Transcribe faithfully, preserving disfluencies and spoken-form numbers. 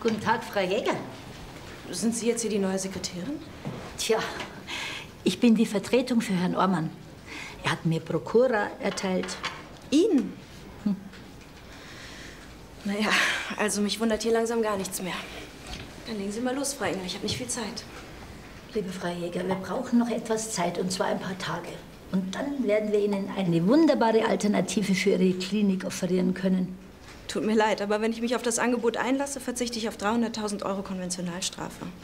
Guten Tag, Frau Jäger. Sind Sie jetzt hier die neue Sekretärin? Tja, ich bin die Vertretung für Herrn Ormann. Er hat mir Prokura erteilt. Ihnen? Hm. Naja, also mich wundert hier langsam gar nichts mehr. Dann legen Sie mal los, Frau Engel. Ich habe nicht viel Zeit. Liebe Frau Jäger, wir brauchen noch etwas Zeit, und zwar ein paar Tage. Und dann werden wir Ihnen eine wunderbare Alternative für Ihre Klinik offerieren können. Tut mir leid, aber wenn ich mich auf das Angebot einlasse, verzichte ich auf dreihunderttausend Euro Konventionalstrafe.